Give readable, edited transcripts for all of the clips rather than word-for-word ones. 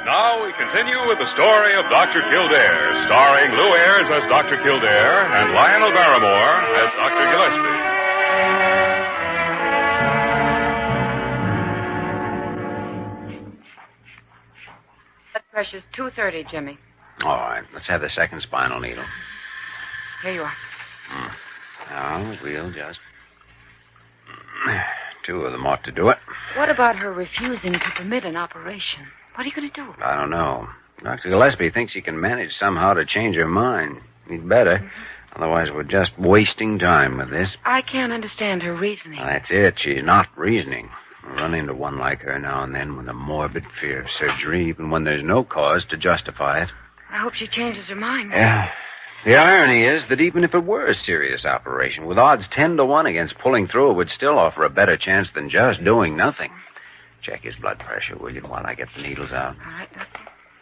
Now we continue with the story of Dr. Kildare, starring Lou Ayres as Dr. Kildare and Lionel Barrymore as Dr. Gillespie. Blood pressure's 230, Jimmy. All right, let's have the second spinal needle. Here you are. Now, we'll just... 2 of them ought to do it. What about her refusing to permit an operation? What are you going to do? I don't know. Dr. Gillespie thinks he can manage somehow to change her mind. He'd better. Mm-hmm. Otherwise, we're just wasting time with this. I can't understand her reasoning. Well, that's it. She's not reasoning. We run into one like her now and then with a morbid fear of surgery, even when there's no cause to justify it. I hope she changes her mind. Yeah. The irony is that even if it were a serious operation, with odds 10 to 1 against pulling through, it would still offer a better chance than just doing nothing. Check his blood pressure, will you, while I get the needles out? All right, Doctor.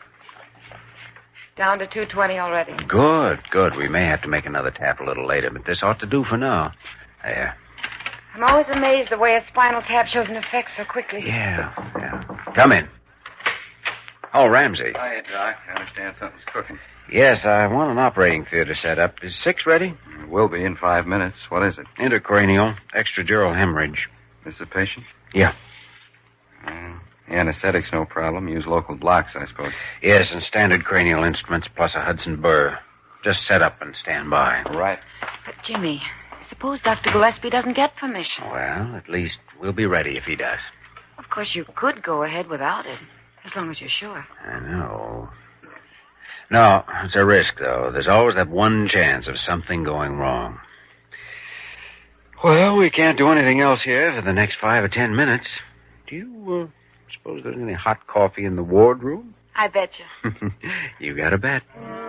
Down to 220 already. Good. We may have to make another tap a little later, but this ought to do for now. There. I'm always amazed the way a spinal tap shows an effect so quickly. Yeah. Come in. Oh, Ramsey. Hiya, Doc. I understand something's cooking. Yes, I want an operating theater set up. Is 6 ready? It will be in 5 minutes. What is it? Intracranial, extradural hemorrhage. This the patient? Yeah. Anesthetic's no problem. Use local blocks, I suppose. Yes, and standard cranial instruments plus a Hudson burr. Just set up and stand by. Right. But, Jimmy, suppose Dr. Gillespie doesn't get permission. Well, at least we'll be ready if he does. Of course, you could go ahead without it, as long as you're sure. I know. No, it's a risk, though. There's always that one chance of something going wrong. Well, we can't do anything else here for the next 5 or 10 minutes. Do you suppose there's any hot coffee in the wardroom? I bet you. You got a bet.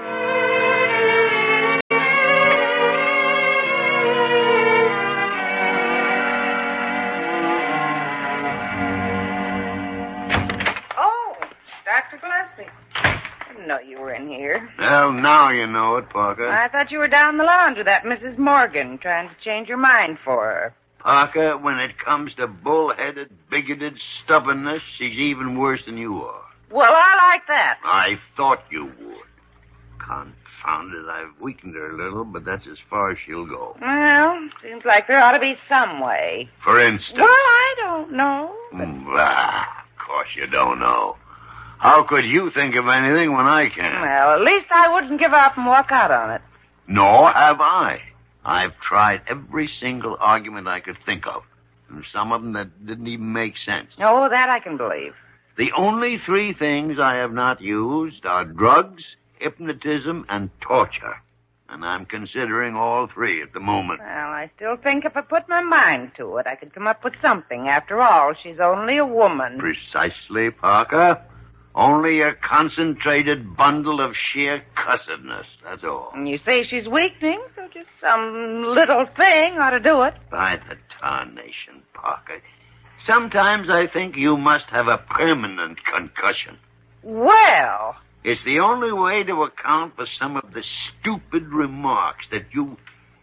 Oh, Dr. Gillespie. I didn't know you were in here. Well, now you know it, Parker. I thought you were down the lounge with that Mrs. Morgan, trying to change your mind for her. Parker, when it comes to bull-headed, bigoted stubbornness, she's even worse than you are. Well, I like that. I thought you would. Confound it, I've weakened her a little, but that's as far as she'll go. Well, seems like there ought to be some way. For instance? Well, I don't know. But... Of course you don't know. How could you think of anything when I can? Well, at least I wouldn't give up and walk out on it. Nor have I. I've tried every single argument I could think of, and some of them that didn't even make sense. Oh, that I can believe. The only 3 things I have not used are drugs, hypnotism, and torture. And I'm considering all 3 at the moment. Well, I still think if I put my mind to it, I could come up with something. After all, she's only a woman. Precisely, Parker. Only a concentrated bundle of sheer cussedness, that's all. And you say she's weakening, so just some little thing ought to do it. By the tarnation, Parker. Sometimes I think you must have a permanent concussion. Well... It's the only way to account for some of the stupid remarks that you...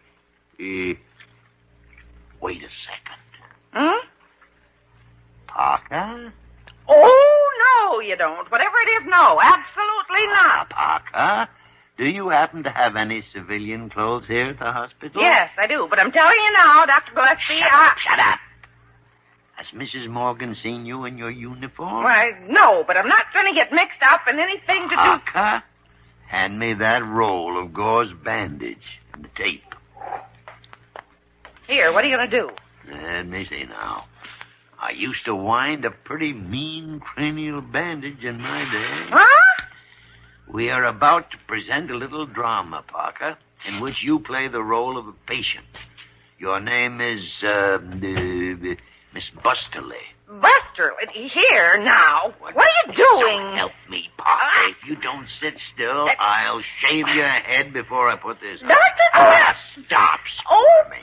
Wait a second. Parker? Oh, no, you don't. Whatever it is, no. Absolutely not. Parker, do you happen to have any civilian clothes here at the hospital? Yes, I do. But I'm telling you now, Dr. Gillespie, Shut up. Has Mrs. Morgan seen you in your uniform? Why, no, but I'm not going to get mixed up in anything to do... Parker, hand me that roll of gauze bandage and the tape. Here, what are you going to do? Let me see now. I used to wind a pretty mean cranial bandage in my day. Huh? We are about to present a little drama, Parker, in which you play the role of a patient. Your name is, Miss Busterly. Busterly? Here, now. What are you doing? Don't help me, Parker. If you don't sit still, I'll shave your head before I put this on. Dr. Stop Oh! screaming.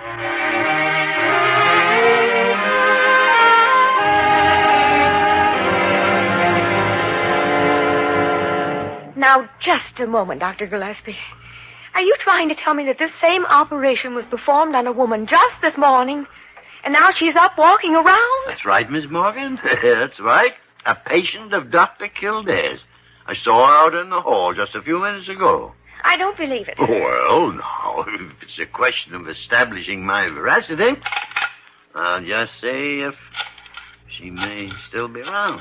Now, just a moment, Dr. Gillespie. Are you trying to tell me that this same operation was performed on a woman just this morning, and now she's up walking around? That's right, Miss Morgan. That's right. A patient of Dr. Kildare's. I saw her out in the hall just a few minutes ago. I don't believe it. Well, now, if it's a question of establishing my veracity, I'll just say if she may still be around.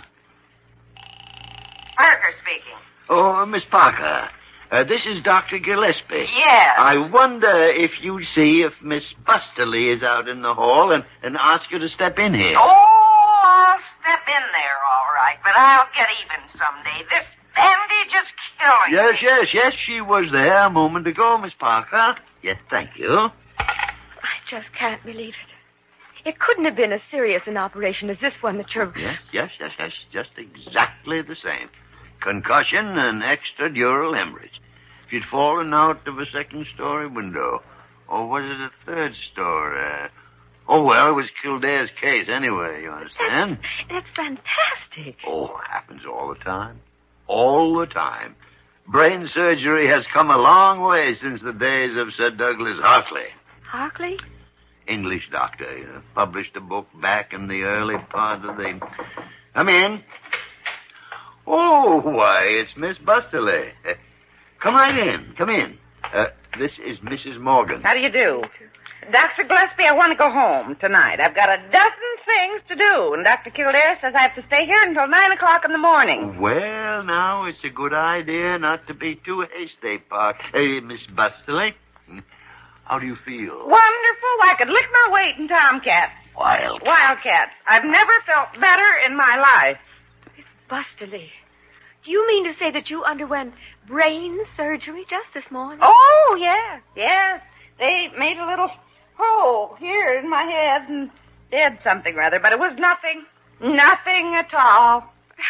Parker speaking. Oh, Miss Parker, this is Dr. Gillespie. Yes. I wonder if you'd see if Miss Busterly is out in the hall and ask her to step in here. Oh, I'll step in there, all right, but I'll get even someday. This bandage is killing me. Yes, she was there a moment ago, Miss Parker. Yes, thank you. I just can't believe it. It couldn't have been as serious an operation as this one that you're... Yes, just exactly the same. Concussion and extradural hemorrhage. If you'd fallen out of a second-story window, or was it a third-story? Oh, well, it was Kildare's case anyway, you understand? That's fantastic. Oh, happens all the time. All the time. Brain surgery has come a long way since the days of Sir Douglas Hartley. Hartley? English doctor, published a book back in the early part of the... Come in. Oh, why, it's Miss Busterly. Come right in. Come in. This is Mrs. Morgan. How do you do? Dr. Gillespie, I want to go home tonight. I've got a dozen things to do, and Dr. Kildare says I have to stay here until 9 o'clock in the morning. Well, now, it's a good idea not to be too hasty, Park. Hey, Miss Busterly, how do you feel? Wonderful. I could lick my weight in tomcats. Wildcats. I've never felt better in my life. Miss Busterly, do you mean to say that you underwent brain surgery just this morning? Oh, yes. They made a little hole here in my head and did something rather, but it was nothing. Nothing at all.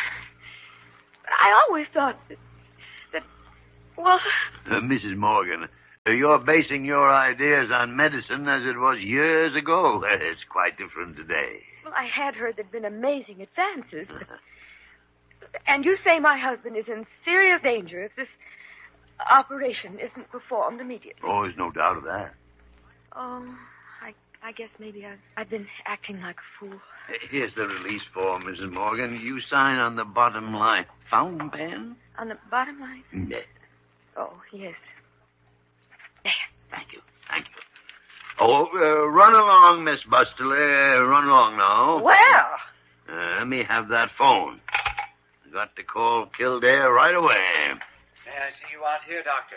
I always thought that well... Mrs. Morgan, you're basing your ideas on medicine as it was years ago. It's quite different today. Well, I had heard there'd been amazing advances. And you say my husband is in serious danger if this operation isn't performed immediately. Oh, there's no doubt of that. Oh, I guess maybe I've been acting like a fool. Here's the release form, Mrs. Morgan. You sign on the bottom line. Fountain pen? On the bottom line? Yes. Oh, yes. There. Thank you. Oh, run along, Miss Busterly. Run along now. Well. Let me have that phone. I got to call Kildare right away. May I see you out here, Doctor?